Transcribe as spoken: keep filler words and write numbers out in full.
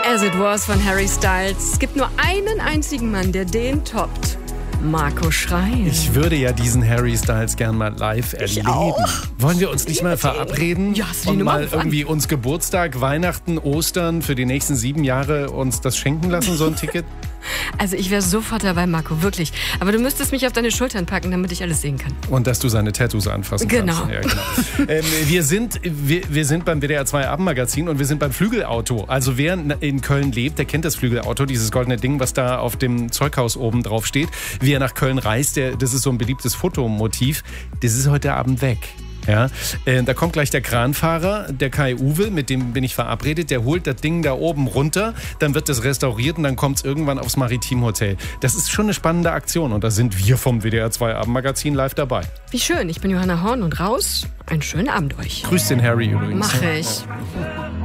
As It Was von Harry Styles. Es gibt nur einen einzigen Mann, der den toppt. Marco Schreil. Ich würde ja diesen Harry Styles gern mal live erleben. auch. Wollen wir uns nicht mal verabreden Ja, hast du die und Nummer mal gefunden? irgendwie uns Geburtstag, Weihnachten, Ostern für die nächsten sieben Jahre uns das schenken lassen, so ein Ticket? Also ich wäre sofort dabei, Marco, wirklich. Aber du müsstest mich auf deine Schultern packen, damit ich alles sehen kann. Und dass du seine Tattoos anfassen Genau. kannst. Ja, genau. ähm, wir, sind, wir, wir sind beim W D R zwei Abendmagazin und wir sind beim Flügelauto. Also wer in Köln lebt, der kennt das Flügelauto, dieses goldene Ding, was da auf dem Zeughaus oben drauf steht. Wie er nach Köln reist, der, das ist so ein beliebtes Fotomotiv. Das ist heute Abend weg. Ja, äh, da kommt gleich der Kranfahrer, der Kai Uwe, mit dem bin ich verabredet, der holt das Ding da oben runter, dann wird das restauriert und dann kommt es irgendwann aufs Maritimhotel. Das ist schon eine spannende Aktion und da sind wir vom W D R zwei Abendmagazin live dabei. Wie schön, ich bin Johanna Horn und raus. Einen schönen Abend euch. Grüß den Harry übrigens. Mach ich.